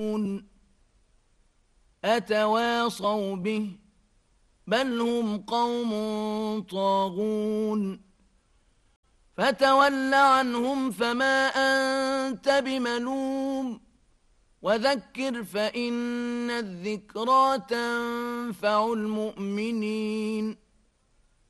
أتواصوا به بل هم قوم طاغون فتول عنهم فما أنت بملوم وذكر فإن الذكرى تنفع المؤمنين